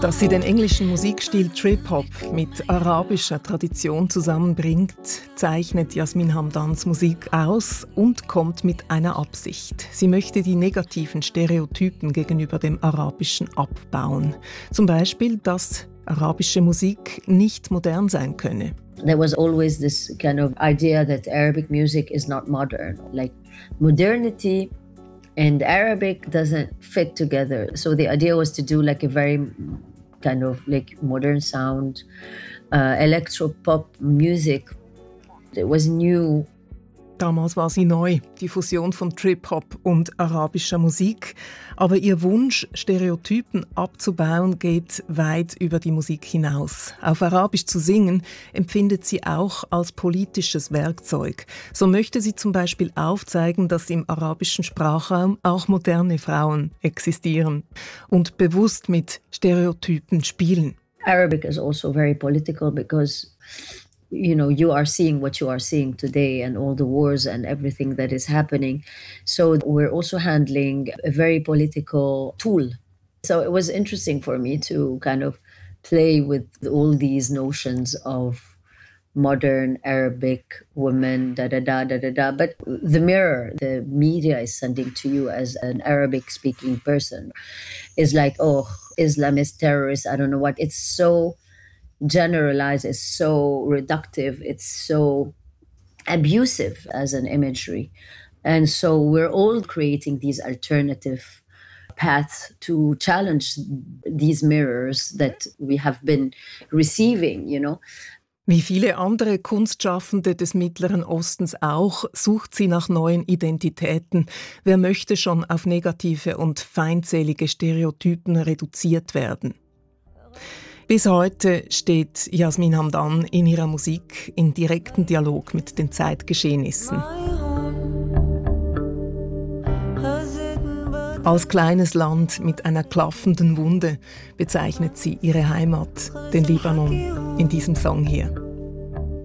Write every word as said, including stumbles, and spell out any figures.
Dass sie den englischen Musikstil Trip-Hop mit arabischer Tradition zusammenbringt, zeichnet Yasmin Hamdans Musik aus und kommt mit einer Absicht. Sie möchte die negativen Stereotypen gegenüber dem Arabischen abbauen. Zum Beispiel, dass arabische Musik nicht modern sein könne. There was always this kind of idea that Arabic music is not modern. Like modernity and Arabic doesn't fit together. So the idea was to do like a very kind of like modern sound, uh, electro-pop music. It was new. Damals war sie neu, die Fusion von Trip-Hop und arabischer Musik. Aber ihr Wunsch, Stereotypen abzubauen, geht weit über die Musik hinaus. Auf Arabisch zu singen empfindet sie auch als politisches Werkzeug. So möchte sie zum Beispiel aufzeigen, dass im arabischen Sprachraum auch moderne Frauen existieren und bewusst mit Stereotypen spielen. Arabic is also very political because you know, you are seeing what you are seeing today and all the wars and everything that is happening. So we're also handling a very political tool. So it was interesting for me to kind of play with all these notions of modern Arabic women, da da da da da da. But the mirror the media is sending to you as an Arabic speaking person is like, oh, Islamist terrorists, I don't know what. It's so generalized, it's so reductive, it's so abusive as an imagery. And so we're all creating these alternative paths to challenge these mirrors that we have been receiving, you know. Wie viele andere Kunstschaffende des Mittleren Ostens auch, sucht sie nach neuen Identitäten. Wer möchte schon auf negative und feindselige Stereotypen reduziert werden? Bis heute steht Yasmin Hamdan in ihrer Musik in direktem Dialog mit den Zeitgeschehnissen. Als kleines Land mit einer klaffenden Wunde bezeichnet sie ihre Heimat, den Libanon, in diesem Song hier.